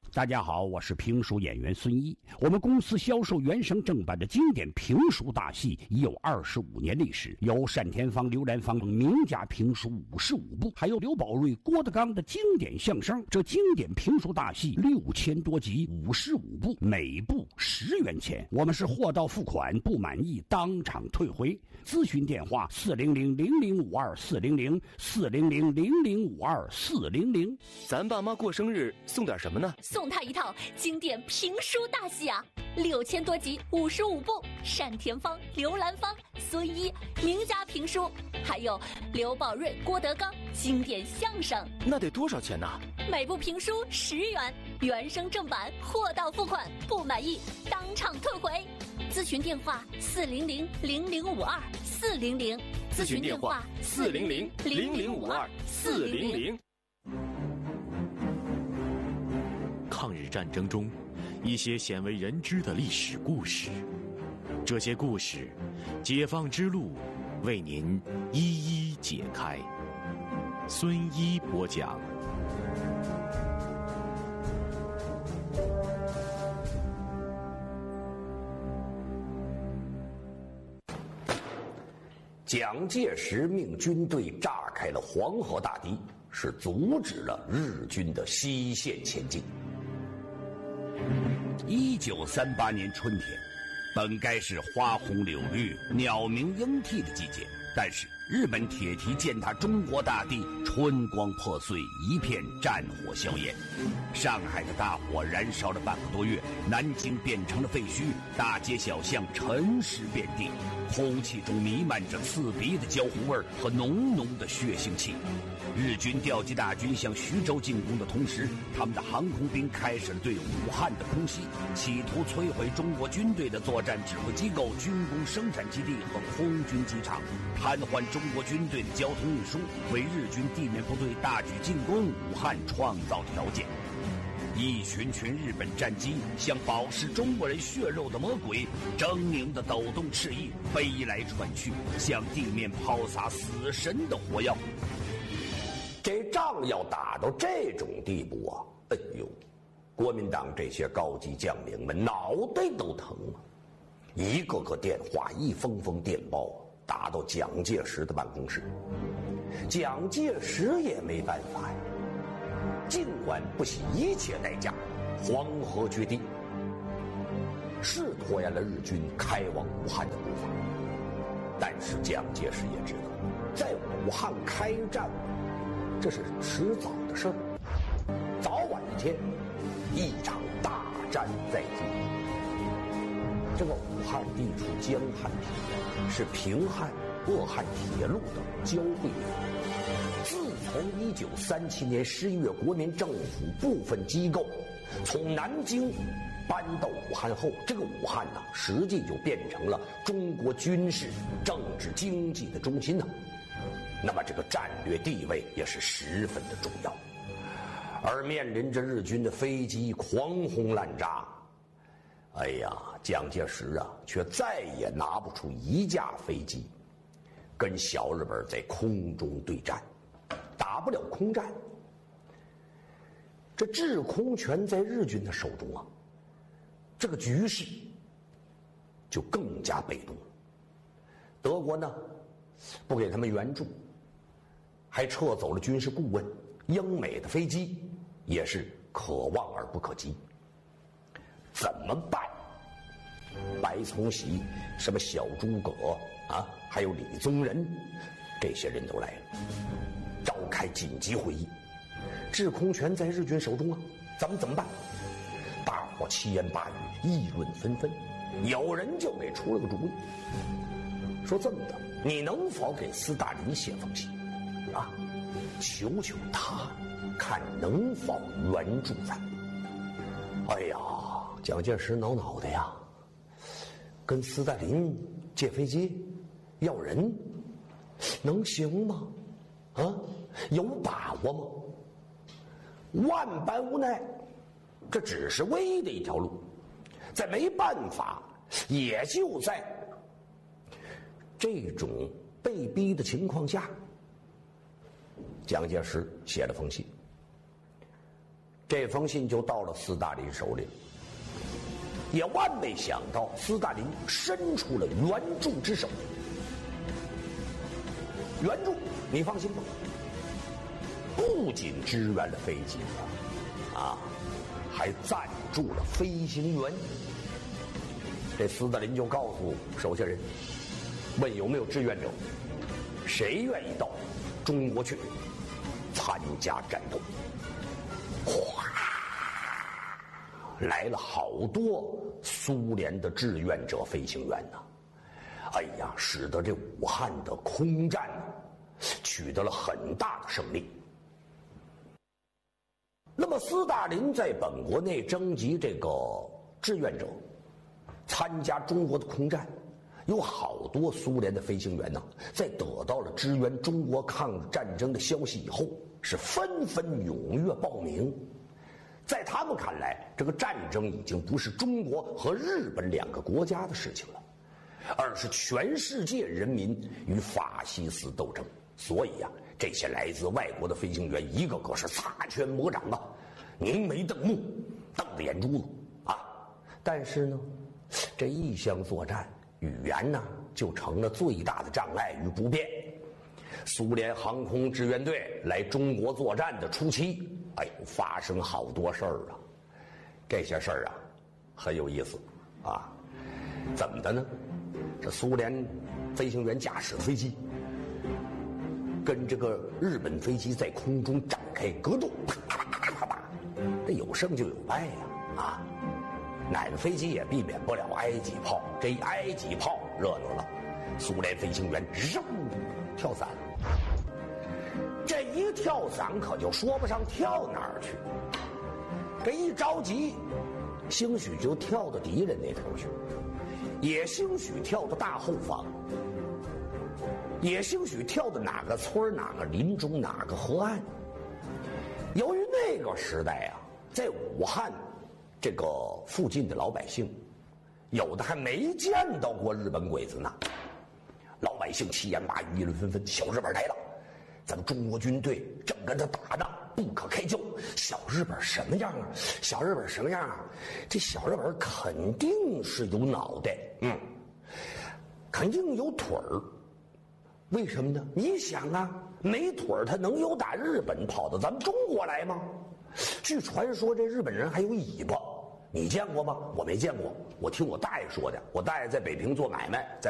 大家好，我是评书演员孙一。我们公司销售原声正版的经典评书大戏已有25年历史，有单田芳、刘兰芳等名家评书55部，还有刘宝瑞、郭德纲的经典相声。这经典评书大戏6000多集，55部，每部10元钱。我们是货到付款，不满意当场退回。咨询电话400-0052-400，400-0052-400。 咱爸妈过生日送点什么呢？ 送他一套经典评书大戏啊，6000多集，55部，单田芳、刘兰芳、孙一名家评书，还有刘宝瑞、郭德纲经典相声。 那得多少钱呢？ 每部评书10元，原声正版，货到付款，不满意当场退回。咨询电话400-0052-400， 咨询电话400-0052-400。 抗日战争中，一些鲜为人知的历史故事，这些故事，解放之路为您一一解开。孙一播讲。 蒋介石命军队炸开了黄河大堤，是阻止了日军的西线前进。1938年春天，本该是花红柳绿、鸟鸣莺啼的季节，但是日本铁蹄践踏中国大地，春光破碎，一片战火硝烟。上海的大火燃烧了半个多月，南京变成了废墟，大街小巷尘尸遍地，空气中弥漫着刺鼻的焦糊味和浓浓的血腥气。日军调集大军向徐州进攻的同时，他们的航空兵开始了对武汉的空袭，企图摧毁中国军队的作战指挥机构、军工生产基地和空军机场，瘫痪中国军队的交通运输，为日军地面部队大举进攻武汉创造条件。一群群日本战机像饱食中国人血肉的魔鬼，狰狞地抖动翅翼，飞来窜去，向地面抛洒死神的火药。这仗要打到这种地步啊，哎呦，国民党这些高级将领们脑袋都疼啊！一个个电话，一封封电报打到蒋介石的办公室。蒋介石也没办法呀，尽管不惜一切代价，黄河决堤，是拖延了日军开往武汉的步伐。但是蒋介石也知道，在武汉开战这是迟早的事儿，早晚一天，一场大战在即。这个武汉地处江汉平原，是平汉、鄂汉铁路的交汇点。自从1937年11月，国民政府部分机构从南京搬到武汉后，这个武汉呢，实际就变成了中国军事、政治、经济的中心呢。那么这个战略地位也是十分的重要，而面临着日军的飞机狂轰滥炸，哎呀，蒋介石啊，却再也拿不出一架飞机跟小日本在空中对战，打不了空战。这制空权在日军的手中啊，这个局势就更加被动了。德国呢，不给他们援助，还撤走了军事顾问，英美的飞机也是可望而不可及。怎么办？白崇禧、什么小诸葛啊，还有李宗仁，这些人都来了，召开紧急会议。制空权在日军手中啊，咱们怎么办？大伙七言八语，议论纷纷。有人就给出了个主意，说这么的，你能否给斯大林写封信啊，求求他，看能否援助咱？哎呀，蒋介石挠脑袋呀，跟斯大林借飞机要人，能行吗？啊，有把握吗？万般无奈，这只是唯一的一条路，在没办法，也就在这种被逼的情况下，蒋介石写了封信， 这封信就到了斯大林手里，也万没想到斯大林伸出了援助之手。援助，你放心吧，不仅支援了飞机还赞助了飞行员。这斯大林就告诉手下人，问有没有志愿者，谁愿意到中国去参加战斗。哗，来了好多苏联的志愿者飞行员呐！哎呀，使得这武汉的空战取得了很大的胜利。那么斯大林在本国内征集这个志愿者参加中国的空战，有好多苏联的飞行员呢，在得到了支援中国抗日战争的消息以后，是纷纷踊跃报名。在他们看来，这个战争已经不是中国和日本两个国家的事情了，而是全世界人民与法西斯斗争。所以这些来自外国的飞行员一个个是擦拳魔掌凝眉瞪目，瞪着眼珠子但是呢，这异乡作战，语言呢就成了最大的障碍与不便。苏联航空志愿队来中国作战的初期，发生好多事儿这些事儿很有意思怎么的呢？这苏联飞行员驾驶飞机，跟这个日本飞机在空中展开格斗，这有胜就有败哪个飞机也避免不了挨几炮，这一挨几炮热闹了，苏联飞行员扔跳伞，这一跳伞可就说不上跳哪儿去，这一着急，兴许就跳到敌人那头去，也兴许跳到大后方，也兴许跳到哪个村哪个林中哪个河岸。由于那个时代在武汉这个附近的老百姓，有的还没见到过日本鬼子呢。老百姓七言八语议论纷纷，小日本来了，咱们中国军队正跟他打呢，不可开交。小日本什么样小日本什么样这小日本肯定是有脑袋，肯定有腿儿。为什么呢？你想没腿儿他能有打日本跑到咱们中国来吗？据传说这日本人还有尾巴，你见过吗？我没见过，我听我大爷说的。我大爷在北平做买卖，在